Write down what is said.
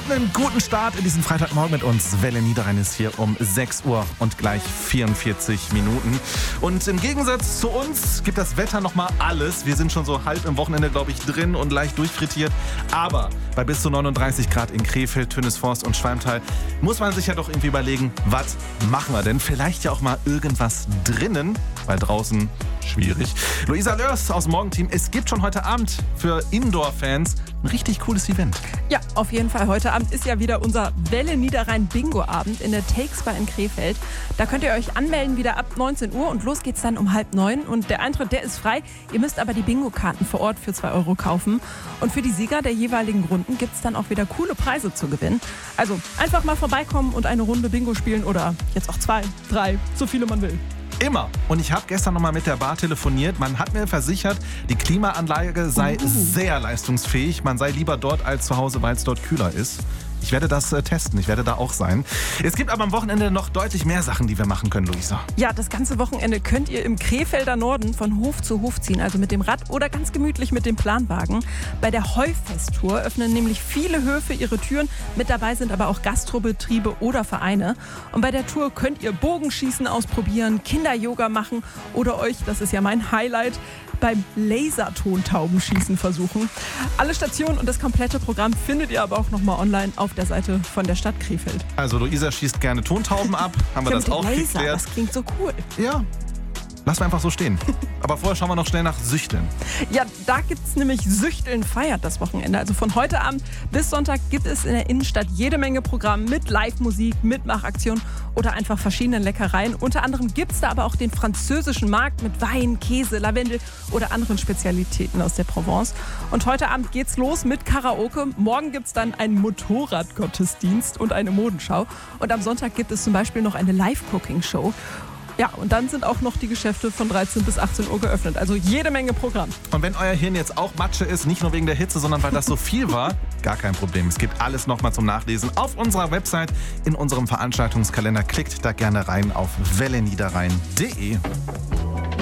einen guten Start in diesen Freitagmorgen mit uns. Welle Niederrhein ist hier um 6 Uhr und gleich 44 Minuten. Und im Gegensatz zu uns gibt das Wetter nochmal alles. Wir sind schon so halb im Wochenende, glaube ich, drin und leicht durchfrittiert. Aber bei bis zu 39 Grad in Krefeld, Tönisforst und Schwalmtal muss man sich ja doch irgendwie überlegen, was machen wir denn? Vielleicht ja auch mal irgendwas drinnen, weil draußen schwierig. Luisa Lörs aus dem Morgenteam. Es gibt schon heute Abend für Indoor-Fans ein richtig cooles Event. Ja, auf jeden Fall. Heute Abend ist ja wieder unser Welle Niederrhein Bingo-Abend in der Takes Bar in Krefeld. Da könnt ihr euch anmelden wieder ab 19 Uhr und los geht's dann um 8:30. Und der Eintritt, der ist frei. Ihr müsst aber die Bingo-Karten vor Ort für 2 Euro kaufen. Und für die Sieger der jeweiligen Runden gibt's dann auch wieder coole Preise zu gewinnen. Also einfach mal vorbeikommen und eine Runde Bingo spielen oder jetzt auch 2, 3, so viele man will. Immer. Und ich habe gestern nochmal mit der Bar telefoniert. Man hat mir versichert, die Klimaanlage sei sehr leistungsfähig. Man sei lieber dort als zu Hause, weil es dort kühler ist. Ich werde das testen. Ich werde da auch sein. Es gibt aber am Wochenende noch deutlich mehr Sachen, die wir machen können, Luisa. Ja, das ganze Wochenende könnt ihr im Krefelder Norden von Hof zu Hof ziehen, also mit dem Rad oder ganz gemütlich mit dem Planwagen. Bei der Heufest-Tour öffnen nämlich viele Höfe ihre Türen. Mit dabei sind aber auch Gastrobetriebe oder Vereine. Und bei der Tour könnt ihr Bogenschießen ausprobieren, Kinder-Yoga machen oder euch, das ist ja mein Highlight, beim Lasertontaubenschießen versuchen. Alle Stationen und das komplette Programm findet ihr aber auch nochmal online auf der Seite von der Stadt Krefeld. Also Luisa schießt gerne Tontauben ab. Haben wir das auch geklärt? Das klingt so cool. Ja. Lassen wir einfach so stehen. Aber vorher schauen wir noch schnell nach Süchteln. Ja, da gibt es nämlich Süchteln feiert das Wochenende. Also von heute Abend bis Sonntag gibt es in der Innenstadt jede Menge Programm mit Live-Musik, Mitmachaktionen oder einfach verschiedenen Leckereien. Unter anderem gibt es da aber auch den französischen Markt mit Wein, Käse, Lavendel oder anderen Spezialitäten aus der Provence. Und heute Abend geht's los mit Karaoke. Morgen gibt es dann einen Motorradgottesdienst und eine Modenschau. Und am Sonntag gibt es zum Beispiel noch eine Live-Cooking-Show. Ja, und dann sind auch noch die Geschäfte von 13 bis 18 Uhr geöffnet. Also jede Menge Programm. Und wenn euer Hirn jetzt auch Matsche ist, nicht nur wegen der Hitze, sondern weil das so viel war, gar kein Problem. Es gibt alles nochmal zum Nachlesen auf unserer Website, in unserem Veranstaltungskalender. Klickt da gerne rein auf welleniederrhein.de.